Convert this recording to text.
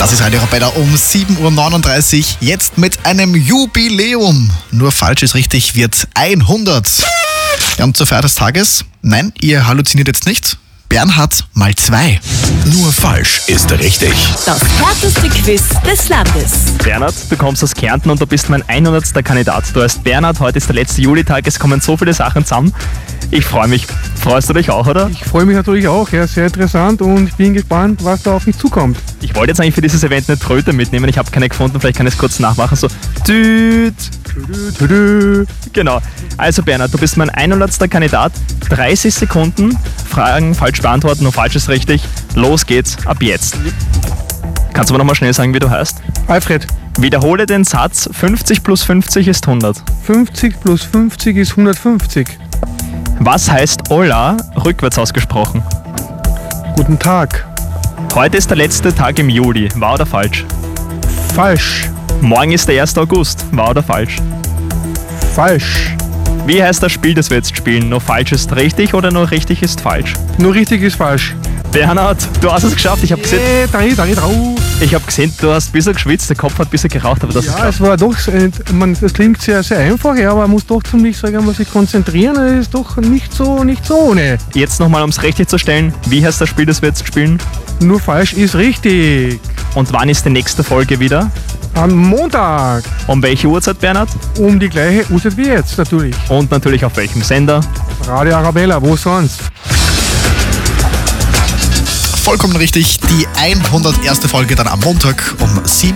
Das ist Radio Arabella um 7.39 Uhr. Jetzt mit einem Jubiläum. Nur falsch ist richtig, wird 100. Ja, und zur Feier des Tages, nein, ihr halluziniert jetzt nicht. Bernhard mal 2. Nur falsch ist richtig. Das härteste Quiz des Landes. Bernhard, du kommst aus Kärnten und du bist mein 100. Kandidat. Du heißt Bernhard, heute ist der letzte Julitag, es kommen so viele Sachen zusammen. Ich freue mich. Freust du dich auch, oder? Ich freue mich natürlich auch, ja, sehr interessant und ich bin gespannt, was da auf mich zukommt. Ich wollte jetzt eigentlich für dieses Event eine Tröte mitnehmen, ich habe keine gefunden, vielleicht kann ich es kurz nachmachen, so Tüt. Genau. Also Bernhard, du bist mein 100. Kandidat. 30 Sekunden, Fragen falsch beantworten, nur falsch ist richtig. Los geht's, ab jetzt. Kannst du mir nochmal schnell sagen, wie du heißt? Alfred, Wiederhole den Satz, 50 plus 50 ist 100. 50 plus 50 ist 150. Was heißt Hola rückwärts ausgesprochen? Guten Tag. Heute ist der letzte Tag im Juli, wahr oder falsch? Falsch. Morgen ist der 1. August, wahr oder falsch? Falsch. Wie heißt das Spiel, das wir jetzt spielen? Nur falsch ist richtig oder nur richtig ist falsch? Nur richtig ist falsch. Bernhard, du hast es geschafft. Ich habe gesehen, Danke drauf. du hast ein bisschen geschwitzt, der Kopf hat ein bisschen geraucht, aber das ist Ja, es war doch, das klingt sehr, sehr einfach, ja, aber man muss doch ziemlich, sagen wir, sich konzentrieren, das ist doch nicht so ohne. Jetzt nochmal, um es richtig zu stellen, wie heißt das Spiel, das wir jetzt spielen? Nur falsch ist richtig. Und wann ist die nächste Folge wieder? Am Montag. Um welche Uhrzeit, Bernhard? Um die gleiche Uhrzeit wie jetzt, natürlich. Und natürlich auf welchem Sender? Radio Arabella, wo sonst? Vollkommen richtig, die 101. Folge dann am Montag um 7